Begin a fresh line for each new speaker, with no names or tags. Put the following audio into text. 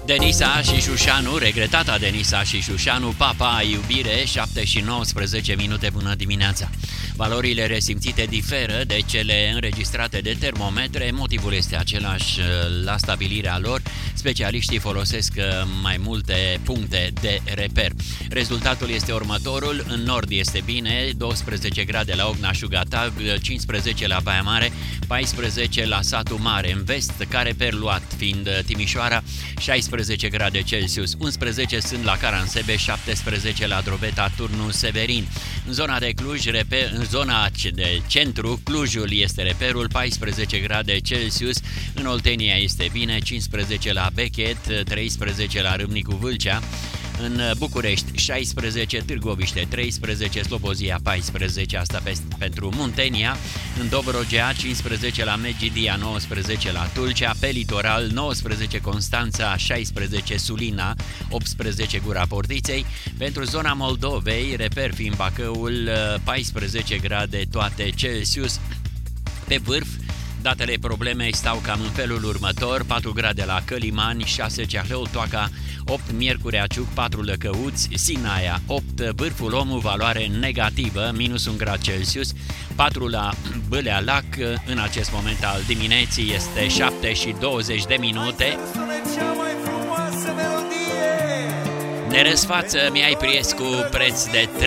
Denisa și Șușanu, regretata Denisa și Șușanu, Papa, iubire, 7 și 19 minute, bună dimineața. Valorile resimțite diferă de cele înregistrate de termometre, motivul este același la stabilirea lor. Specialiștii folosesc mai multe puncte de reper. Rezultatul este următorul: în nord este bine, 12 grade la Ogna și Gatag, 15 la Baia Mare, 14 la Satul Mare, în vest, ca reper luat fiind Timișoara, 16 grade Celsius, 11 sunt la Caransebe, 17 la Drobeta, Turnu Severin. În zona de Cluj, în zona de centru, Clujul este reperul, 14 grade Celsius, în Oltenia este bine, 15 la Bechet, 13 la Râmnicu Vâlcea, în București 16, Târgoviște 13, Slobozia 14, asta pentru Muntenia, în Dobrogea 15 la Megidia, 19 la Tulcea, pe litoral 19 Constanța, 16 Sulina, 18 Gura Portiței, pentru zona Moldovei, reper fiind Bacăul, 14 grade toate Celsius, pe vârf. Datele problemei stau cam în felul următor: 4 grade la Călimani, 6 Ceahlău, Toaca, 8 Miercurea Ciuc, 4 Lăcăuți, Sinaia, 8 Vârful Omul, valoare negativă, minus 1 grad Celsius, 4 la Bâlea Lac, în acest moment al dimineții este 7 și 20 de minute. Ne răsfață Mihai Priescu, preț de